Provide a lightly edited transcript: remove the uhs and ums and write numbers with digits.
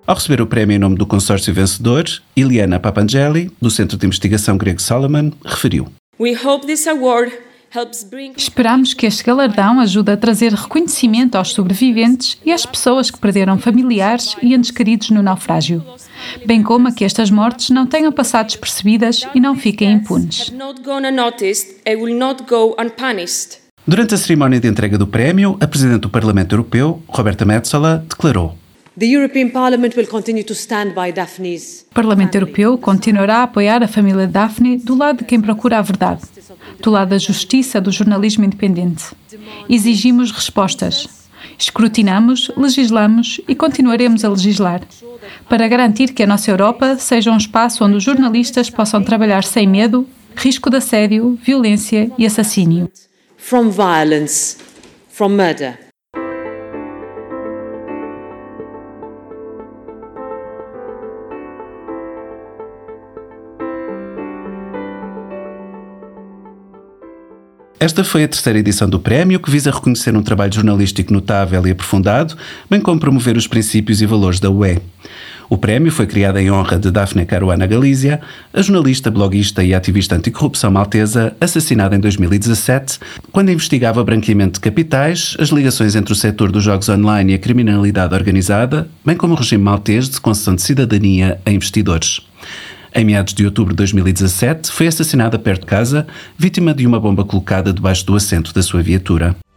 Ao receber o prémio em nome do consórcio vencedor, Iliana Papangeli, do Centro de Investigação Grego Salomon, referiu: Esperamos que este galardão ajude a trazer reconhecimento aos sobreviventes e às pessoas que perderam familiares e entes queridos no naufrágio, bem como a que estas mortes não tenham passado despercebidas e não fiquem impunes. Durante a cerimónia de entrega do prémio, a Presidente do Parlamento Europeu, Roberta Metsola, declarou: O Parlamento Europeu continuará a apoiar a família Daphne do lado de quem procura a verdade, do lado da justiça, do jornalismo independente. Exigimos respostas. Escrutinamos, legislamos e continuaremos a legislar, para garantir que a nossa Europa seja um espaço onde os jornalistas possam trabalhar sem medo, risco de assédio, violência e assassínio. From violence, from murder. Esta foi a terceira edição do prémio, que visa reconhecer um trabalho jornalístico notável e aprofundado, bem como promover os princípios e valores da UE. O prémio foi criado em honra de Daphne Caruana Galizia, a jornalista, bloguista e ativista anticorrupção maltesa, assassinada em 2017, quando investigava o branqueamento de capitais, as ligações entre o setor dos jogos online e a criminalidade organizada, bem como o regime maltês de concessão de cidadania a investidores. Em meados de outubro de 2017, foi assassinada perto de casa, vítima de uma bomba colocada debaixo do assento da sua viatura.